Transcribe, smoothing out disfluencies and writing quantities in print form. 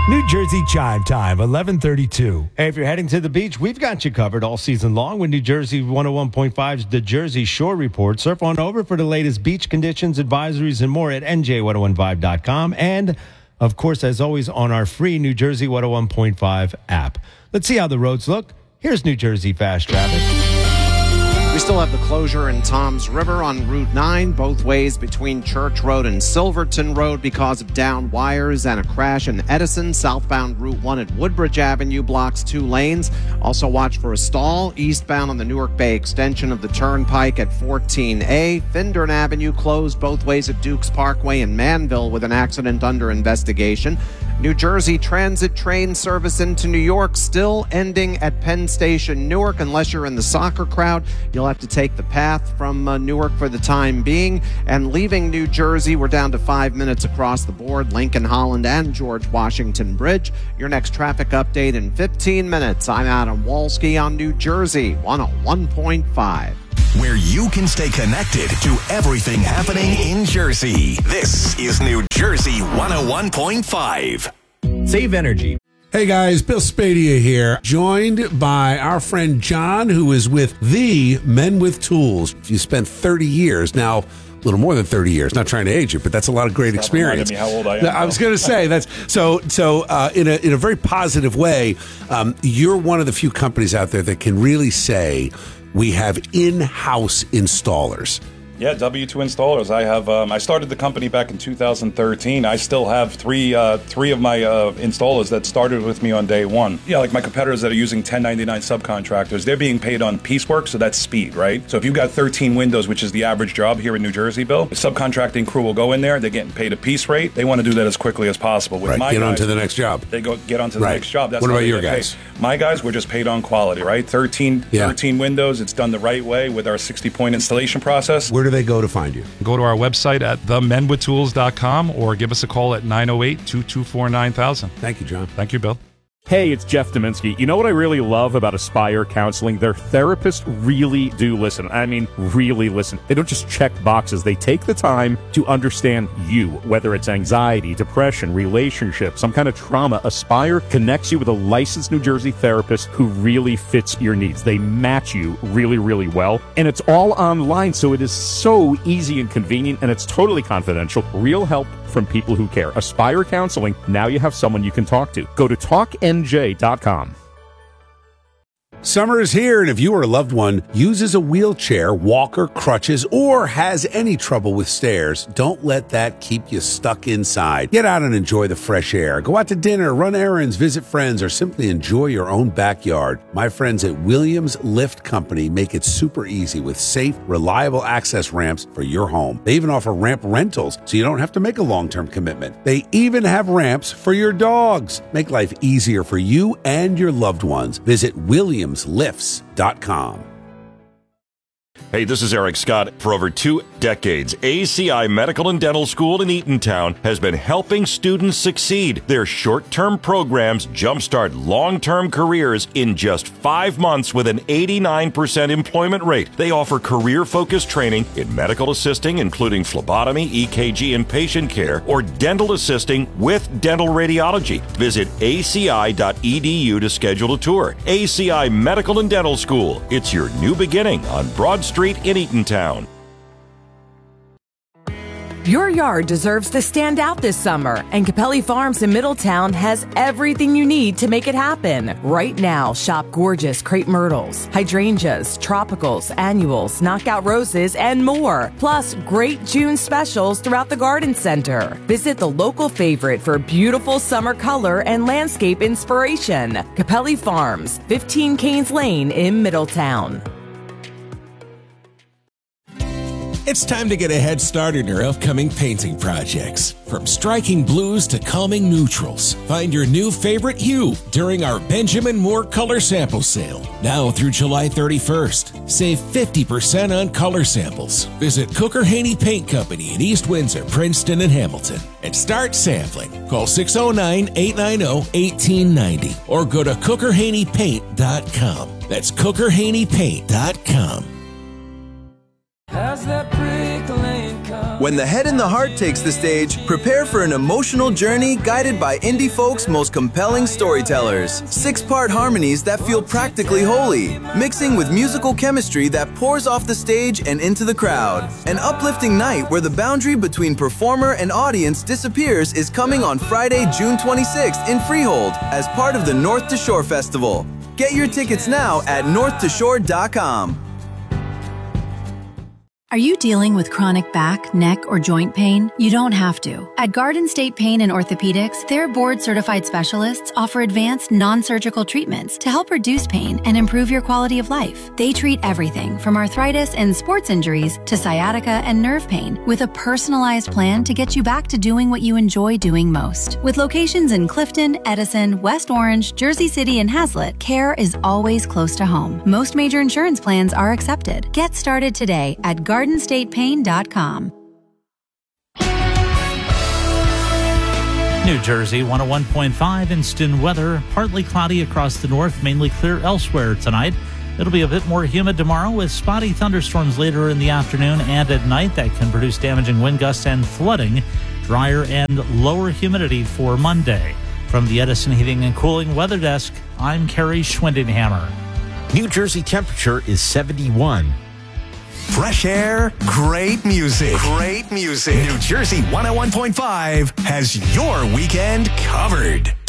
New Jersey Chime Time, 11:32. Hey, if you're heading to the beach, we've got you covered all season long with New Jersey 101.5's The Jersey Shore Report. Surf on over for the latest beach conditions, advisories, and more at NJ1015.com. And, of course, as always, on our free New Jersey 101.5 app. Let's see how the roads look. Here's New Jersey Fast Traffic. We still have the closure in Toms River on Route 9, both ways between Church Road and Silverton Road because of downed wires and a crash in Edison. Southbound Route 1 at Woodbridge Avenue blocks 2 lanes. Also watch for a stall eastbound on the Newark Bay extension of the Turnpike at 14A. Findern Avenue closed both ways at Dukes Parkway and Manville with an accident under investigation. New Jersey Transit train service into New York still ending at Penn Station, Newark. Unless you're in the soccer crowd, you'll have to take the path from Newark for the time being. And leaving New Jersey, we're down to 5 minutes across the board, Lincoln, Holland, and George Washington Bridge. Your next traffic update in 15 minutes. I'm Adam Walski on New Jersey 101.5. Where you can stay connected to everything happening in Jersey. This is New Jersey 101.5. Save energy. Hey guys, Bill Spadia here, joined by our friend John, who is with the Men with Tools. You spent 30 years, now a little more than 30 years, not trying to age you, but that's a lot of great experience. Me how old I am. I was going to say, that's so in a very positive way, you're one of the few companies out there that can really say we have in-house installers. Yeah, W2 installers. I have. I started the company back in 2013. I still have three of my installers that started with me on day one. Yeah, like my competitors that are using 1099 subcontractors, they're being paid on piecework, so that's speed, right? So if you've got 13 windows, which is the average job here in New Jersey, Bill, the subcontracting crew will go in there. They're getting paid a piece rate. They want to do that as quickly as possible. With my get guys, on to the next job. They get on to the next job. That's what how about they your get guys? paid. My guys, we're just paid on quality, right? 13 windows. It's done the right way with our 60-point installation process. Where do they go to find you? Go to our website at themenwithtools.com or give us a call at 908-224-9000. Thank you, John. Thank you, Bill. Hey, it's Jeff Dominski. You know what I really love about Aspire Counseling? Their therapists really do listen. I mean, really listen. They don't just check boxes. They take the time to understand you, whether it's anxiety, depression, relationship, some kind of trauma. Aspire connects you with a licensed New Jersey therapist who really fits your needs. They match you really, really well. And it's all online, so it is so easy and convenient, and it's totally confidential. Real help from people who care. Aspire Counseling, now you have someone you can talk to. Go to talknj.com. Summer is here, and if you or a loved one uses a wheelchair, walker, crutches, or has any trouble with stairs, don't let that keep you stuck inside. Get out and enjoy the fresh air. Go out to dinner, run errands, visit friends, or simply enjoy your own backyard. My friends at Williams Lift Company make it super easy with safe, reliable access ramps for your home. They even offer ramp rentals, so you don't have to make a long-term commitment. They even have ramps for your dogs. Make life easier for you and your loved ones. Visit WilliamsLifts.com. Hey, this is Eric Scott. For over 2 decades, ACI Medical and Dental School in Eatontown has been helping students succeed. Their short-term programs jumpstart long-term careers in just 5 months with an 89% employment rate. They offer career-focused training in medical assisting, including phlebotomy, EKG, and patient care, or dental assisting with dental radiology. Visit aci.edu to schedule a tour. ACI Medical and Dental School. It's your new beginning on Broad Street in Eatontown. Your yard deserves to stand out this summer, and Capelli Farms in Middletown has everything you need to make it happen. Right now, shop gorgeous crepe myrtles, hydrangeas, tropicals, annuals, knockout roses, and more. Plus, great June specials throughout the garden center. Visit the local favorite for beautiful summer color and landscape inspiration. Capelli Farms, 15 Canes Lane in Middletown. It's time to get a head start in your upcoming painting projects. From striking blues to calming neutrals, find your new favorite hue during our Benjamin Moore Color Sample Sale. Now through July 31st. Save 50% on color samples. Visit Cooker Haney Paint Company in East Windsor, Princeton, and Hamilton and start sampling. Call 609-890-1890 or go to CookerHaneyPaint.com. That's CookerHaneyPaint.com. As that brick lane comes. When the head and the heart takes the stage, prepare for an emotional journey guided by indie folk's most compelling storytellers. 6-part harmonies that feel practically holy, mixing with musical chemistry that pours off the stage and into the crowd. An uplifting night where the boundary between performer and audience disappears is coming on Friday, June 26th in Freehold as part of the North to Shore Festival. Get your tickets now at northtoshore.com. Are you dealing with chronic back, neck, or joint pain? You don't have to. At Garden State Pain and Orthopedics, their board-certified specialists offer advanced non-surgical treatments to help reduce pain and improve your quality of life. They treat everything from arthritis and sports injuries to sciatica and nerve pain with a personalized plan to get you back to doing what you enjoy doing most. With locations in Clifton, Edison, West Orange, Jersey City, and Hazlet, care is always close to home. Most major insurance plans are accepted. Get started today at GardenStatePain.com. New Jersey 101.5 instant weather. Partly cloudy across the north, mainly clear elsewhere tonight. It'll be a bit more humid tomorrow with spotty thunderstorms later in the afternoon and at night that can produce damaging wind gusts and flooding. Drier and lower humidity for Monday. From the Edison Heating and Cooling Weather Desk, I'm Kerry Schwindenhammer. New Jersey temperature is 71. Fresh air, great music. Great music. New Jersey 101.5 has your weekend covered.